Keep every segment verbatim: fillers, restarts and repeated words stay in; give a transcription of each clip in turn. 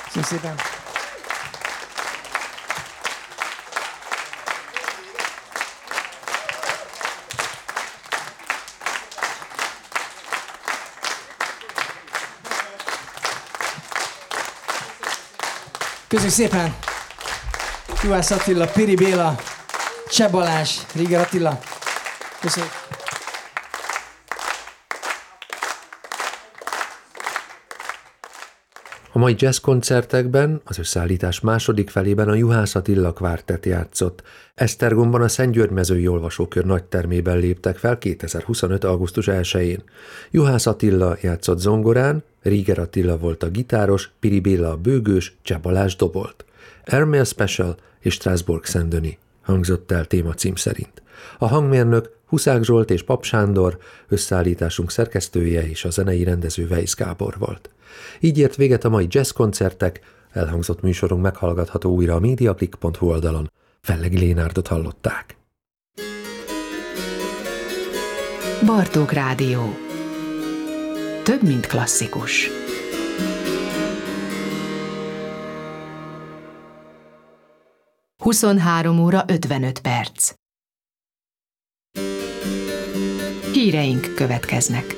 Köszönöm szépen. Köszönjük szépen! Juhász Attila, Piri Béla, Cseh Balázs, Rieger Attila. Köszönjük! A mai jazz koncertekben az összeállítás második felében a Juhász Attila Kvártett játszott. Esztergomban a Szentgyörgy-mezői Olvasókör nagytermében léptek fel kétezer-huszonöt. augusztus elsején. Juhász Attila játszott zongorán, Rieger Attila volt a gitáros, Piri Béla a bőgős, Cseh Balázs dobolt. Airmail Special és Strasbourg Saint-Denis hangzott el témacím szerint. A hangmérnök Huszák Zsolt és Pap Sándor, összeállításunk szerkesztője és a zenei rendező Weisz Gábor volt. Így ért véget a mai jazz koncertek, elhangzott műsorunk meghallgatható újra a mediaclick pont hu oldalon. Fellegi Lénárdot hallották. Bartók Rádió. Több, mint klasszikus. huszonhárom óra ötvenöt perc. Híreink következnek.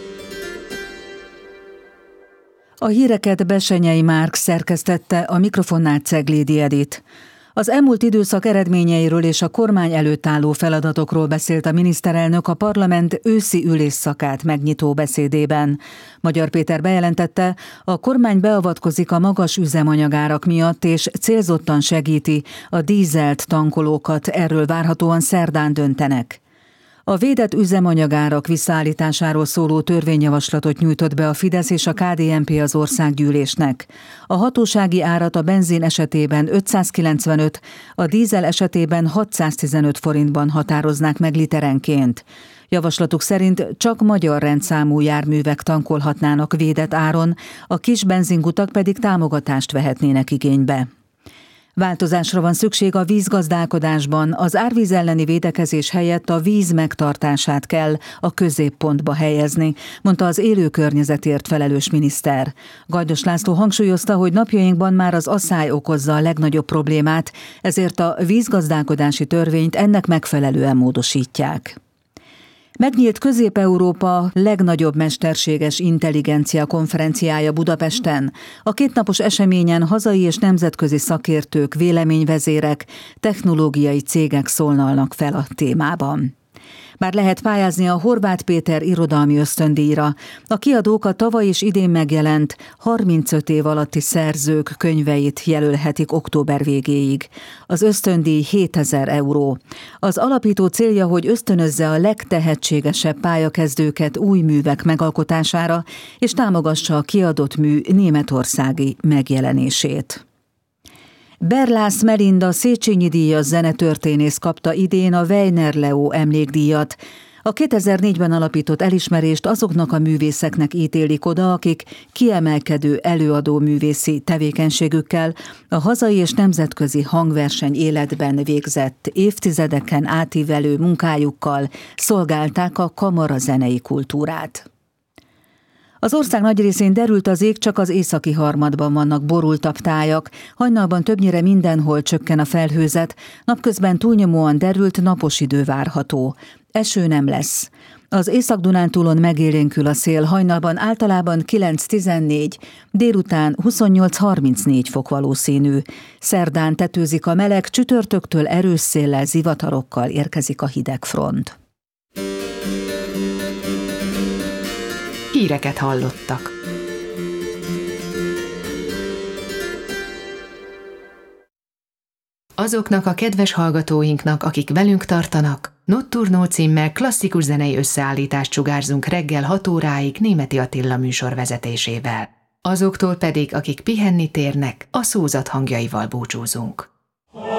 A híreket Bessenyei Márk szerkesztette, a mikrofonnál Ceglédi Edit. Az elmúlt időszak eredményeiről és a kormány előtt álló feladatokról beszélt a miniszterelnök a parlament őszi ülésszakát megnyitó beszédében. Magyar Péter bejelentette, a kormány beavatkozik a magas üzemanyagárak miatt és célzottan segíti a dízelt tankolókat, erről várhatóan szerdán döntenek. A védett üzemanyagárak visszaállításáról szóló törvényjavaslatot nyújtott be a Fidesz és a ká dé en pé az országgyűlésnek. A hatósági árat a benzin esetében ötszázkilencvenöt, a dízel esetében hatszáztizenöt forintban határoznák meg literenként. Javaslatuk szerint csak magyar rendszámú járművek tankolhatnának védett áron, a kis benzinkutak pedig támogatást vehetnének igénybe. Változásra van szükség a vízgazdálkodásban, az árvíz elleni védekezés helyett a víz megtartását kell a középpontba helyezni, mondta az élő környezetért felelős miniszter. Gajdos László hangsúlyozta, hogy napjainkban már az asszály okozza a legnagyobb problémát, ezért a vízgazdálkodási törvényt ennek megfelelően módosítják. Megnyílt Közép-Európa legnagyobb mesterséges intelligencia konferenciája Budapesten. A kétnapos eseményen hazai és nemzetközi szakértők, véleményvezérek, technológiai cégek szólalnak fel a témában. Már lehet pályázni a Horváth Péter irodalmi ösztöndíjra. A kiadók a tavaly és idén megjelent harmincöt év alatti szerzők könyveit jelölhetik október végéig. Az ösztöndíj hétezer euró. Az alapító célja, hogy ösztönözze a legtehetségesebb pályakezdőket új művek megalkotására, és támogassa a kiadott mű németországi megjelenését. Berlász Melinda Széchenyi díjas zenetörténész kapta idén a Weiner Leo emlékdíjat. A kétezer-négyben alapított elismerést azoknak a művészeknek ítélik oda, akik kiemelkedő előadó művészi tevékenységükkel a hazai és nemzetközi hangverseny életben végzett évtizedeken átívelő munkájukkal szolgálták a kamarazenei kultúrát. Az ország nagy részén derült az ég, csak az északi harmadban vannak borultabb tájak, hajnalban többnyire mindenhol csökken a felhőzet, napközben túlnyomóan derült, napos idő várható. Eső nem lesz. Az Észak-Dunántúlon megélénkül a szél, hajnalban általában kilenc-tizennégy, délután huszonnyolc-harmincnégy fok valószínű. Szerdán tetőzik a meleg, csütörtöktől erős széllel, zivatarokkal érkezik a hideg front. Híreket hallottak. Azoknak a kedves hallgatóinknak, akik velünk tartanak, Notturno címmel klasszikus zenei összeállítást sugárzunk reggel hat óráig Németi Attila műsor vezetésével. Azoktól pedig, akik pihenni térnek, a szózat hangjaival búcsúzunk.